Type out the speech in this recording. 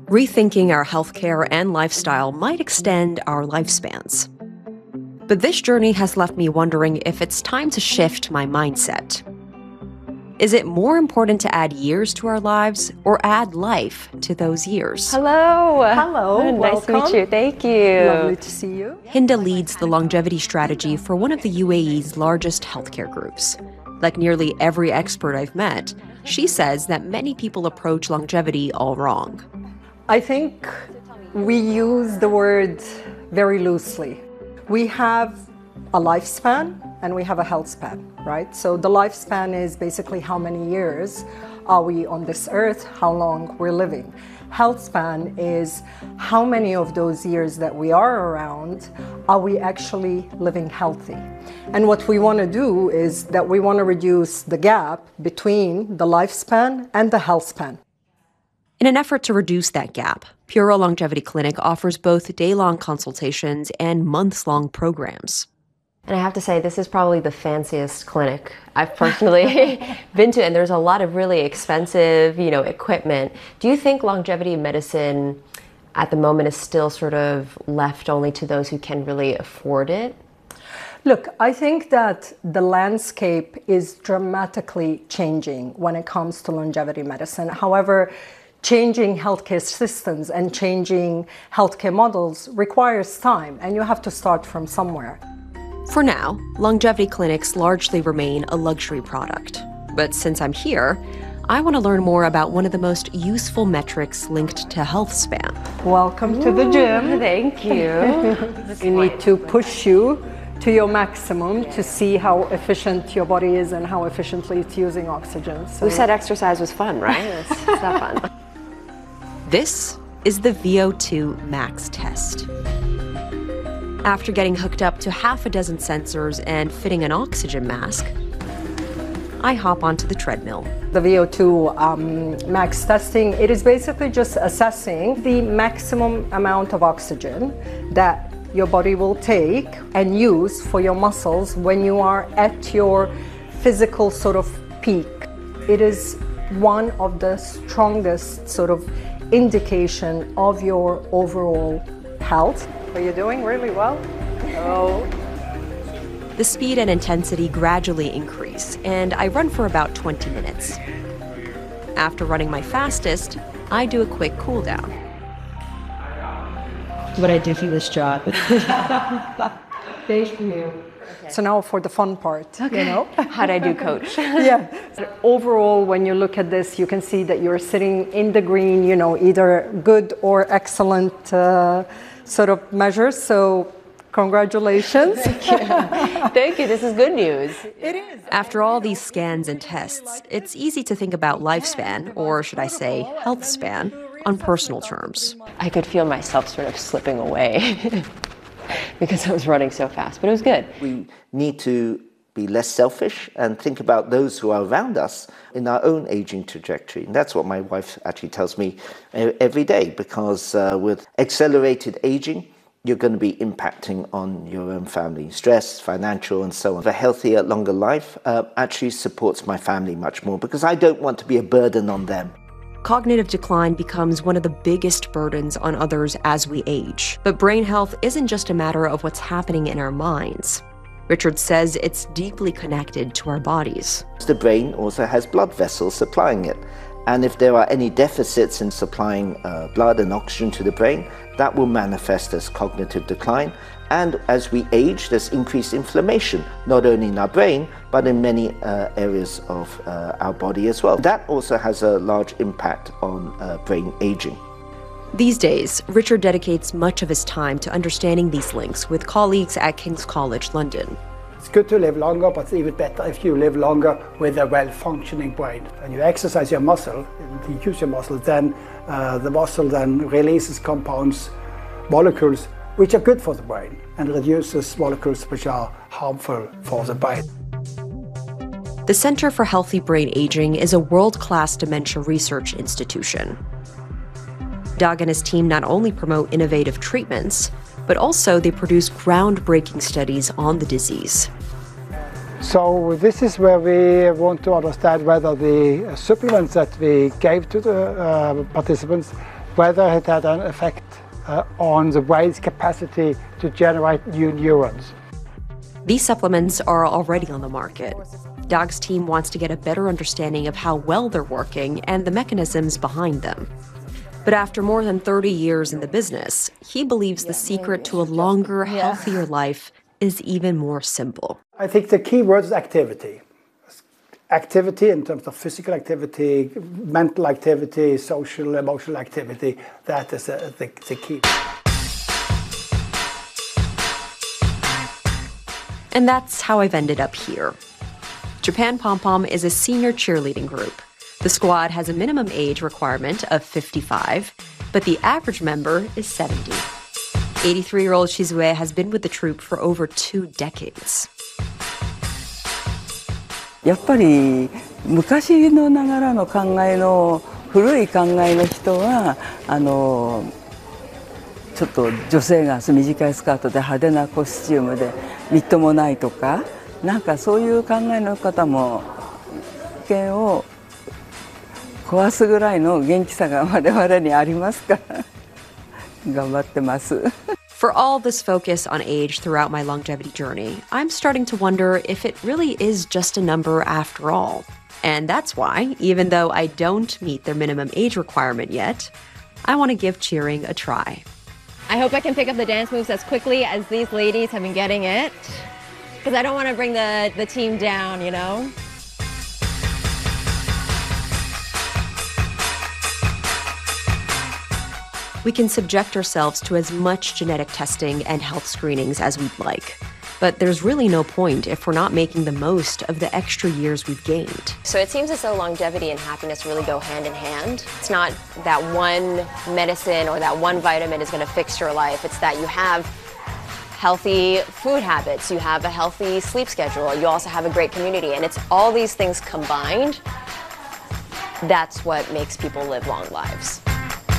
Rethinking our healthcare and lifestyle might extend our lifespans. But this journey has left me wondering if it's time to shift my mindset. Is it more important to add years to our lives or add life to those years? Hello. Hello. Nice to meet you. Thank you. Lovely to see you. Hinda leads the longevity strategy for one of the UAE's largest healthcare groups. Like nearly every expert I've met, she says that many people approach longevity all wrong. I think we use the word very loosely. We have a lifespan and we have a health span, right? So the lifespan is basically how many years are we on this earth, how long we're living. Health span is how many of those years that we are around are we actually living healthy. And what we want to do is that we want to reduce the gap between the lifespan and the health span. In an effort to reduce that gap, Puro Longevity Clinic offers both day-long consultations and months-long programs. And I have to say, this is probably the fanciest clinic I've personally been to, and there's a lot of really expensive, equipment. Do you think longevity medicine at the moment is still sort of left only to those who can really afford it? Look, I think that the landscape is dramatically changing when it comes to longevity medicine. However, changing healthcare systems and changing healthcare models requires time, and you have to start from somewhere. For now, longevity clinics largely remain a luxury product. But since I'm here, I want to learn more about one of the most useful metrics linked to health span. Welcome to the gym. Thank you. You need to push you to your maximum to see how efficient your body is and how efficiently it's using oxygen. So We said exercise was fun, right? It's not fun. This is the VO2 Max test. After getting hooked up to half a dozen sensors and fitting an oxygen mask, I hop onto the treadmill. The VO2 max testing, it is basically just assessing the maximum amount of oxygen that your body will take and use for your muscles when you are at your physical sort of peak. It is one of the strongest sort of indication of your overall health. Are you doing really well? Oh. The speed and intensity gradually increase, and I run for about 20 minutes. After running my fastest, I do a quick cool down. What I do for this job. Thank you. So now for the fun part, How'd I do, coach? Yeah. Overall, when you look at this, you can see that you're sitting in the green, either good or excellent sort of measures. So congratulations. Thank you. This is good news. It is. After all these scans and tests, it's easy to think about lifespan, or should I say health span, on personal terms. I could feel myself sort of slipping away because I was running so fast, but it was good. We need to be less selfish and think about those who are around us in our own aging trajectory. And that's what my wife actually tells me every day, because with accelerated aging, you're going to be impacting on your own family. Stress, financial, and so on. A healthier, longer life actually supports my family much more, because I don't want to be a burden on them. Cognitive decline becomes one of the biggest burdens on others as we age. But brain health isn't just a matter of what's happening in our minds. Richard says it's deeply connected to our bodies. The brain also has blood vessels supplying it. And if there are any deficits in supplying blood and oxygen to the brain, that will manifest as cognitive decline. And as we age, there's increased inflammation, not only in our brain, but in many areas of our body as well. That also has a large impact on brain aging. These days, Richard dedicates much of his time to understanding these links with colleagues at King's College London. It's good to live longer, but it's even better if you live longer with a well-functioning brain. And you exercise your muscle, you use your muscle, then the muscle then releases compounds, molecules, which are good for the brain, and reduces molecules which are harmful for the brain. The Center for Healthy Brain Aging is a world-class dementia research institution. Doug and his team not only promote innovative treatments, but also they produce groundbreaking studies on the disease. So this is where we want to understand whether the supplements that we gave to the participants, whether it had an effect on the brain's capacity to generate new neurons. These supplements are already on the market. Dag's team wants to get a better understanding of how well they're working and the mechanisms behind them. But after more than 30 years in the business, he believes the secret to a longer, healthier life is even more simple. I think the key word is activity. Activity in terms of physical activity, mental activity, social, emotional activity, that is the key. And that's how I've ended up here. Japan Pom Pom is a senior cheerleading group. The squad has a minimum age requirement of 55, but the average member is 70. 83-year-old Shizue has been with the troupe for over 2 decades. やっぱり昔のながらの考えの古い考えの人はちょっと女性が短いスカートで派手なコスチュームでみっともないとかなんかそういう考えの方も意見を壊すぐらいの元気さが我々にありますから頑張ってます。 For all this focus on age throughout my longevity journey, I'm starting to wonder if it really is just a number after all. And that's why, even though I don't meet their minimum age requirement yet, I want to give cheering a try. I hope I can pick up the dance moves as quickly as these ladies have been getting it, because I don't want to bring the team down, you know? We can subject ourselves to as much genetic testing and health screenings as we'd like. But there's really no point if we're not making the most of the extra years we've gained. So it seems as though longevity and happiness really go hand in hand. It's not that one medicine or that one vitamin is going to fix your life. It's that you have healthy food habits, you have a healthy sleep schedule, you also have a great community, and it's all these things combined that's what makes people live long lives.